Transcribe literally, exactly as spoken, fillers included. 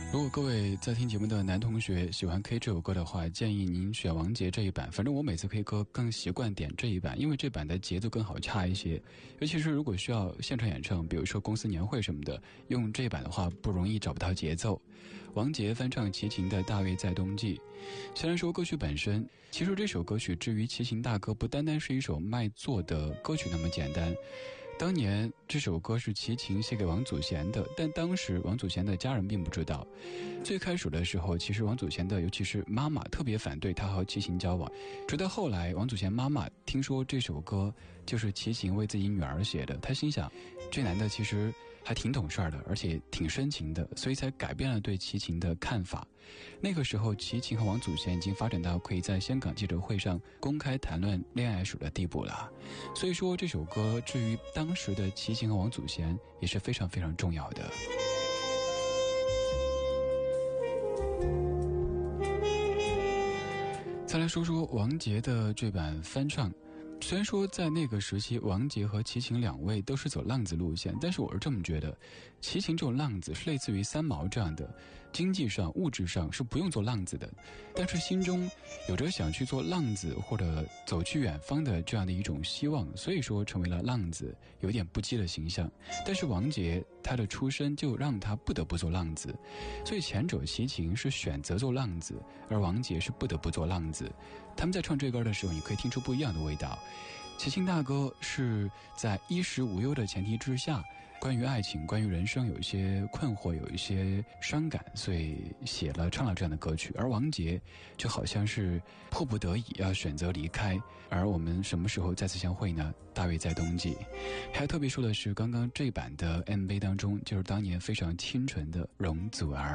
如果各位在听节目的男同学喜欢 K 这首歌的话，建议您选王杰这一版。反正我每次 K 歌更习惯点这一版，因为这版的节奏更好掐一些。尤其是如果需要现场演唱，比如说公司年会什么的，用这一版的话不容易找不到节奏。王杰翻唱齐秦的《大约在冬季》。虽然说歌曲本身，其实这首歌曲至于齐秦大哥不单单是一首卖座的歌曲那么简单。当年这首歌是齐秦写给王祖贤的，但当时王祖贤的家人并不知道。最开始的时候，其实王祖贤的尤其是妈妈特别反对他和齐秦交往，直到后来王祖贤妈妈听说这首歌就是齐秦为自己女儿写的，她心想这男的其实还挺懂事的，而且挺深情的，所以才改变了对齐秦的看法。那个时候齐秦和王祖贤已经发展到可以在香港记者会上公开谈论恋爱史的地步了，所以说这首歌至于当时的齐秦和王祖贤也是非常非常重要的。再来说说王杰的这版翻唱。虽然说在那个时期王杰和齐秦两位都是走浪子路线，但是我是这么觉得，齐秦这种浪子是类似于三毛这样的，经济上物质上是不用做浪子的，但是心中有着想去做浪子或者走去远方的这样的一种希望，所以说成为了浪子，有点不羁的形象。但是王杰他的出身就让他不得不做浪子，所以前者齐秦是选择做浪子，而王杰是不得不做浪子。他们在唱这歌的时候，你可以听出不一样的味道。齐秦大哥是在衣食无忧的前提之下，关于爱情关于人生有一些困惑，有一些伤感，所以写了唱了这样的歌曲。而王杰就好像是迫不得已要选择离开，而我们什么时候再次相会呢？大约在冬季。还要特别说的是，刚刚这版的 M V 当中就是当年非常清纯的容祖儿。